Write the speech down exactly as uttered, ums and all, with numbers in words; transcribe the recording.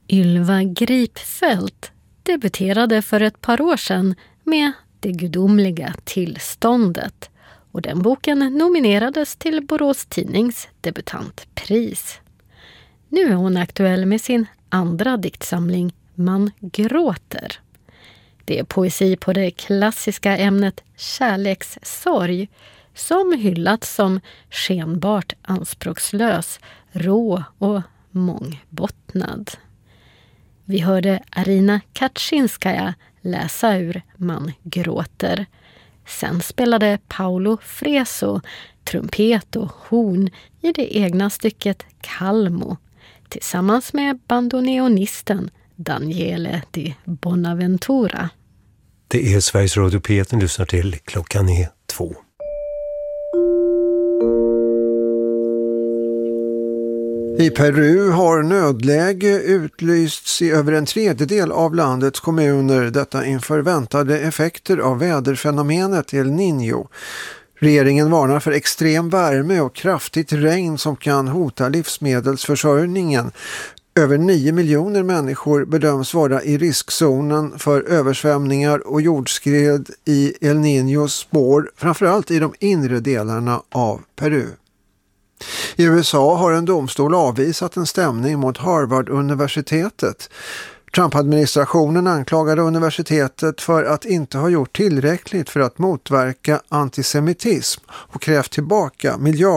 Ylva Gripfeldt debuterade för ett par år sedan med Det gudomliga tillståndet och den boken nominerades till Borås Tidnings debutantpris. Nu är hon aktuell med sin andra diktsamling Man gråter. Det är poesi på det klassiska ämnet kärlekssorg som hyllats som skenbart anspråkslös, rå och mångbottnad. Vi hörde Arina Kaczynskaja läsa ur Man gråter. Sen spelade Paolo Freso trumpet och horn i det egna stycket Calmo tillsammans med bandoneonisten Daniele di Bonaventura. Det är Sveriges Radio P ett, lyssnar till. Klockan är två. I Peru har nödläge utlysts i över en tredjedel av landets kommuner, detta inför väntade effekter av väderfenomenet El Niño. Regeringen varnar för extrem värme och kraftigt regn som kan hota livsmedelsförsörjningen. Över nio miljoner människor bedöms vara i riskzonen för översvämningar och jordskred i El Niños spår, framförallt i de inre delarna av Peru. I U S A har en domstol avvisat en stämning mot Harvard-universitetet. Trump-administrationen anklagade universitetet för att inte ha gjort tillräckligt för att motverka antisemitism och krävt tillbaka miljarder